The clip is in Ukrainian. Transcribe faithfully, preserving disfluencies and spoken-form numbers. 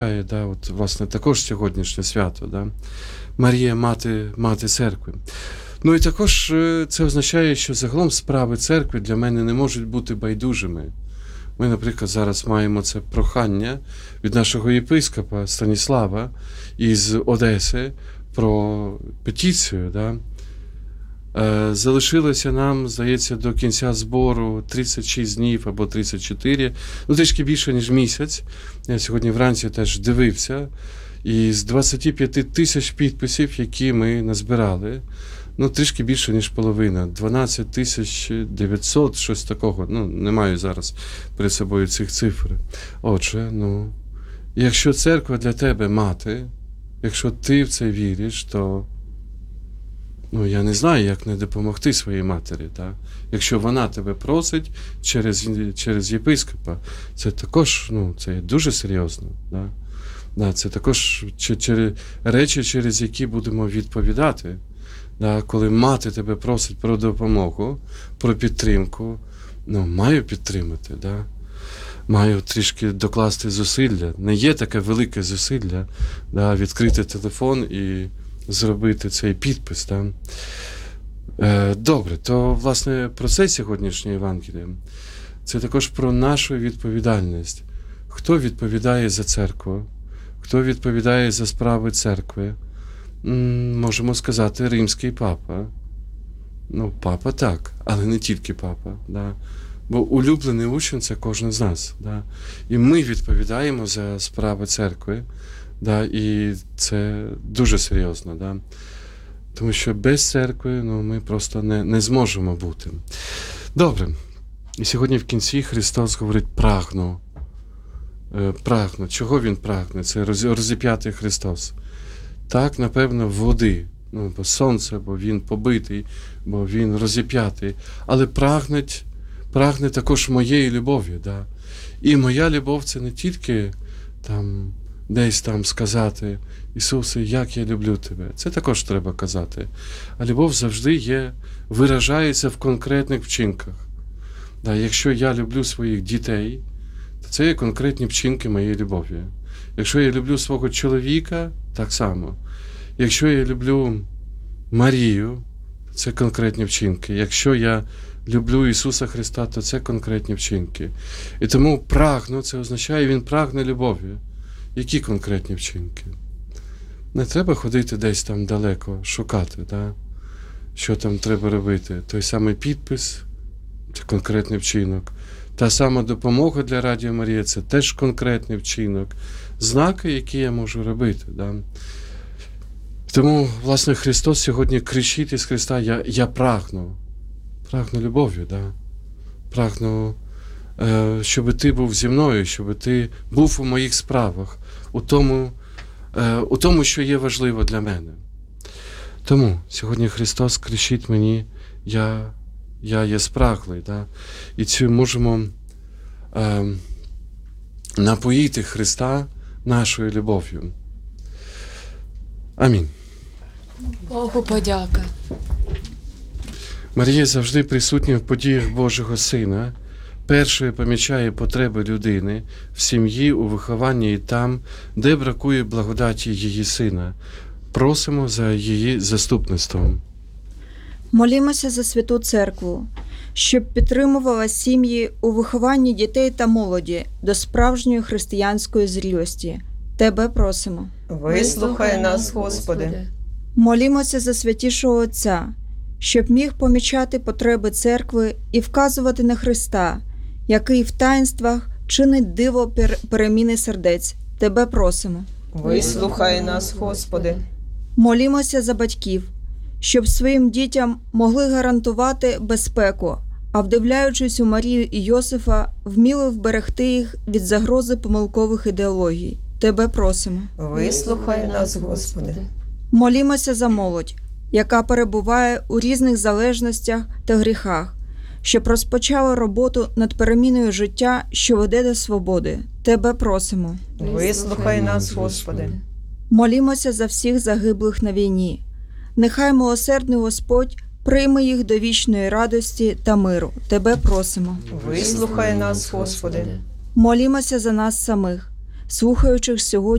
Да, от, власне, також сьогоднішнє свято. Да? Марія – мати, мати церкви. Ну і також це означає, що загалом справи церкви для мене не можуть бути байдужими. Ми, наприклад, зараз маємо це прохання від нашого єпископа Станіслава із Одеси про петицію. Да? Е, залишилося нам, здається, до кінця збору тридцять шість днів або тридцять чотири, ну трішки більше, ніж місяць. Я сьогодні вранці теж дивився. І з двадцять п'ять тисяч підписів, які ми назбирали, ну трішки більше, ніж половина, дванадцять тисяч дев'ятсот, щось такого, ну не маю зараз перед собою цих цифр. Отже, ну, якщо церква для тебе мати, якщо ти в це віриш, то ну, я не знаю, як не допомогти своїй матері. Так? Якщо вона тебе просить через, через єпископа, це також, ну, це дуже серйозно. Так? Да, це також через, речі, через які будемо відповідати. Да, коли мати тебе просить про допомогу, про підтримку, ну, маю підтримати. Да? Маю трішки докласти зусилля. Не є таке велике зусилля, да, відкрити телефон і зробити цей підпис. Да? Е, добре, то, власне, про це сьогоднішнє Євангеліє. Це також про нашу відповідальність. Хто відповідає за церкву? Хто відповідає за справи церкви? М, можемо сказати, римський папа. Ну, папа так, але не тільки папа. Да? Бо улюблений учень – це кожен з нас. Да? І ми відповідаємо за справи церкви. Да? І це дуже серйозно. Да? Тому що без церкви ну, ми просто не, не зможемо бути. Добре. І сьогодні в кінці Христос говорить «прагну». Прагну. Чого він прагне? Це розіп'ятий Христос. Так, напевно, води. Ну, бо сонце, бо він побитий, бо він розіп'ятий. Але прагне, прагне також моєї любові. Да? І моя любов – це не тільки там, десь там сказати «Ісусе, як я люблю тебе». Це також треба казати. А любов завжди є, виражається в конкретних вчинках. Да? Якщо я люблю своїх дітей, це є конкретні вчинки моєї любові. Якщо я люблю свого чоловіка, так само. Якщо я люблю Марію, це конкретні вчинки. Якщо я люблю Ісуса Христа, то це конкретні вчинки. І тому прагну, це означає, він прагне любові. Які конкретні вчинки? Не треба ходити десь там далеко, шукати, да? Що там треба робити. Той самий підпис – це конкретний вчинок. Та сама допомога для Радіо Марія – це теж конкретний вчинок. Знаки, які я можу робити. Да? Тому, власне, Христос сьогодні кричить із Христа «Я, я прагну». Прагну любові, да? Прагну, е, щоб ти був зі мною, щоб ти був у моїх справах, у тому, е, у тому, що є важливо для мене. Тому сьогодні Христос кричить мені «Я Я є спраглий». Да? І цю можемо е, напоїти Христа нашою любов'ю. Амінь. Богу подяка. Марія завжди присутня в подіях Божого Сина. Першою помічає потреби людини в сім'ї, у вихованні і там, де бракує благодаті її Сина. Просимо за її заступництвом. Молімося за Святу Церкву, щоб підтримувала сім'ї у вихованні дітей та молоді до справжньої християнської зрілості. Тебе просимо. Вислухай нас, Господи. Молімося за Святішого Отця, щоб міг помічати потреби церкви і вказувати на Христа, який в таїнствах чинить диво переміни сердець. Тебе просимо. Вислухай нас, Господи. Молімося за батьків, щоб своїм дітям могли гарантувати безпеку, а вдивляючись у Марію і Йосифа, вміли вберегти їх від загрози помилкових ідеологій. Тебе просимо. Вислухай нас, Господи. Молімося за молодь, яка перебуває у різних залежностях та гріхах, щоб розпочала роботу над переміною життя, що веде до свободи. Тебе просимо. Вислухай нас, Господи. Молімося за всіх загиблих на війні. Нехай милосердний Господь прийме їх до вічної радості та миру. Тебе просимо. Вислухай нас, Господи. Молімося за нас самих, слухаючих сьогодні